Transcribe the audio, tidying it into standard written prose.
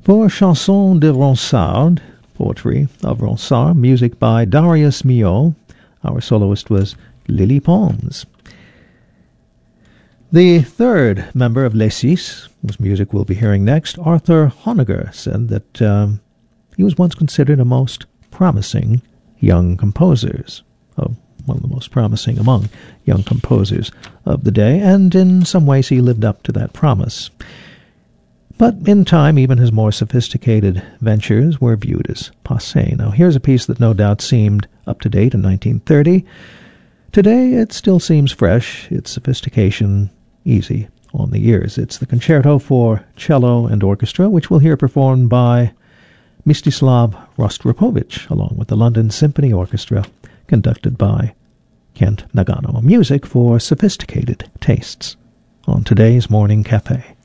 For Chanson de Ronsard, poetry of Ronsard, music by Darius Milhaud. Our soloist was Lily Pons. The third member of Les Six, whose music we'll be hearing next, Arthur Honegger, said that he was once considered a most promising young composers, one of the most promising among young composers of the day, and in some ways he lived up to that promise. But in time, even his more sophisticated ventures were viewed as passé. Now, here's a piece that no doubt seemed up to date in 1930. Today, it still seems fresh, its sophistication easy on the ears. It's the Concerto for Cello and Orchestra, which we'll hear performed by Mstislav Rostropovich, along with the London Symphony Orchestra, conducted by Kent Nagano. Music for sophisticated tastes on today's Morning Cafe.